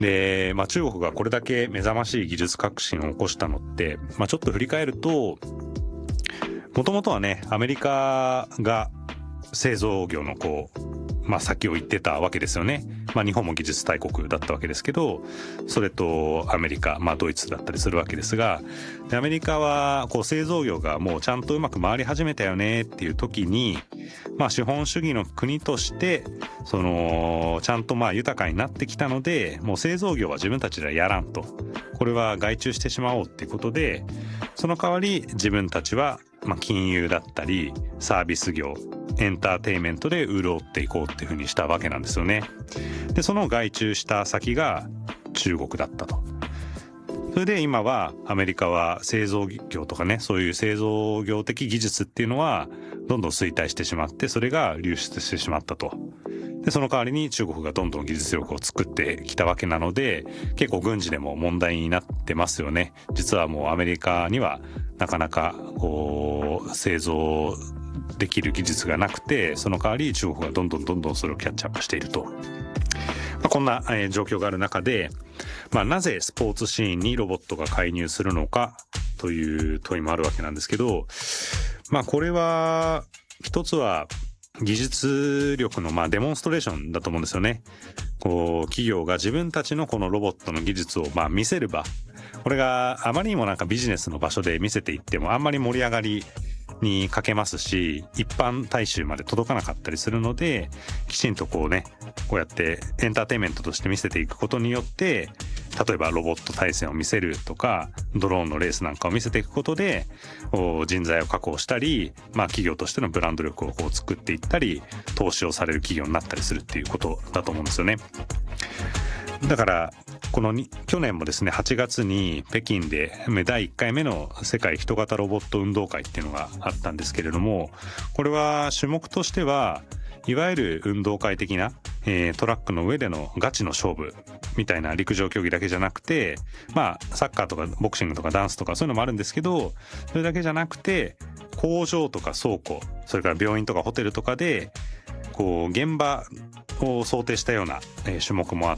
で、中国がこれだけ目覚ましい技術革新を起こしたのって、ちょっと振り返ると、もともとはね、アメリカが製造業の先を行ってたわけですよね。日本も技術大国だったわけですけど、それとアメリカ、ドイツだったりするわけですが、でアメリカは製造業がもうちゃんとうまく回り始めたよねっていう時に、資本主義の国としてちゃんと豊かになってきたので、もう製造業は自分たちではやらんと、これは外注してしまおうっていうことで、その代わり自分たちは金融だったりサービス業、エンターテインメントで潤っていこうっていうふうにしたわけなんですよね。でその外注した先が中国だったと。それで今はアメリカは製造業とかね、そういう製造業的技術っていうのはどんどん衰退してしまって、それが流出してしまったと。でその代わりに中国がどんどん技術力を作ってきたわけなので、結構軍事でも問題になってますよね。実はもうアメリカにはなかなか製造できる技術がなくて、その代わり中国がどんどんそれをキャッチアップしていると。こんな状況がある中で、なぜスポーツシーンにロボットが介入するのかという問いもあるわけなんですけど、これは一つは技術力のデモンストレーションだと思うんですよね。企業が自分たちのこのロボットの技術を見せる場、これがあまりにもビジネスの場所で見せていってもあんまり盛り上がりに欠けますし、一般大衆まで届かなかったりするので、きちんとこうやってエンターテインメントとして見せていくことによって、例えばロボット対戦を見せるとか、ドローンのレースなんかを見せていくことで人材を確保したり、企業としてのブランド力を作っていったり、投資をされる企業になったりするっていうことだと思うんですよね。だから去年もですね、8月に北京で第1回目の世界人型ロボット運動会っていうのがあったんですけれども、これは種目としてはいわゆる運動会的な、トラックの上でのガチの勝負みたいな陸上競技だけじゃなくて、サッカーとかボクシングとかダンスとかそういうのもあるんですけど、それだけじゃなくて工場とか倉庫、それから病院とかホテルとかで現場を想定したような種目もあって、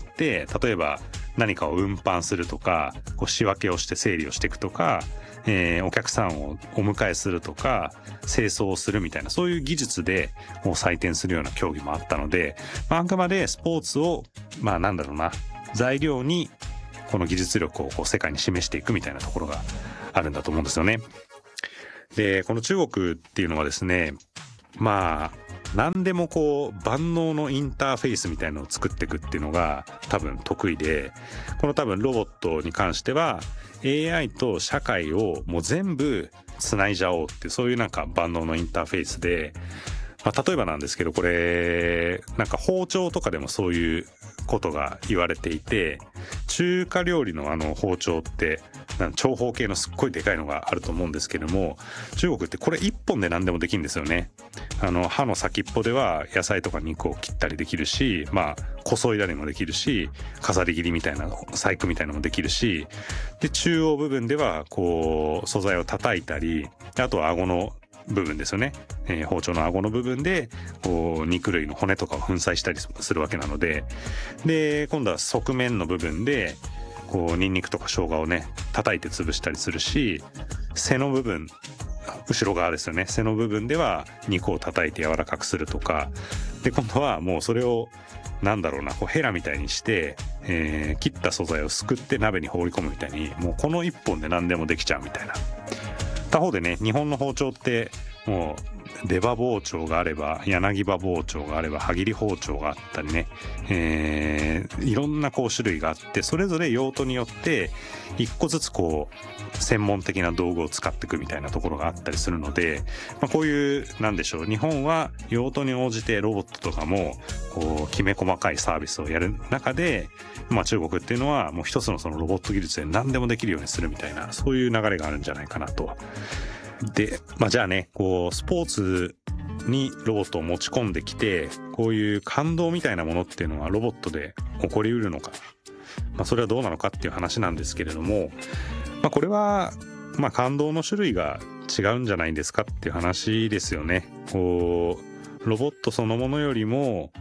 例えば何かを運搬するとか、仕分けをして整理をしていくとか、お客さんをお迎えするとか、清掃をするみたいな、そういう技術で採点するような競技もあったので、あくまでスポーツを材料にこの技術力を世界に示していくみたいなところがあるんだと思うんですよね。でこの中国っていうのはですね、何でも万能のインターフェースみたいなのを作っていくっていうのが多分得意で、多分ロボットに関しては AI と社会をもう全部つないじゃおうっていう、そういう万能のインターフェースで、例えばなんですけど、これ包丁とかでもそういうことが言われていて、中華料理の包丁って長方形のすっごいでかいのがあると思うんですけども、中国ってこれ一本で何でもできるんですよね。刃の先っぽでは野菜とか肉を切ったりできるし、こそいだりもできるし、飾り切りみたいな細工みたいなのもできるし、で中央部分では素材を叩いたり、あとは顎の部分ですよね、包丁の顎の部分で肉類の骨とかを粉砕したりするわけなので、で今度は側面の部分でニンニクとか生姜をね叩いて潰したりするし、背の部分、後ろ側ですよね、背の部分では肉を叩いて柔らかくするとかで、今度はもうそれをヘラみたいにして、切った素材をすくって鍋に放り込むみたいに、もうこの一本で何でもできちゃうみたいな。他方でね、日本の包丁ってもう出刃包丁があれば柳刃包丁があれば歯切り包丁があったりね、いろんな種類があって、それぞれ用途によって一個ずつ専門的な道具を使っていくみたいなところがあったりするので、こういう日本は用途に応じてロボットとかもきめ細かいサービスをやる中で、中国っていうのはもう一つのそのロボット技術で何でもできるようにするみたいな、そういう流れがあるんじゃないかなと。で、じゃあね、スポーツにロボットを持ち込んできて、こういう感動みたいなものっていうのはロボットで起こりうるのか、それはどうなのかっていう話なんですけれども、これは感動の種類が違うんじゃないですかっていう話ですよね。ロボットそのものよりも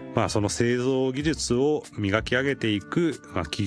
その製造技術を磨き上げていく、企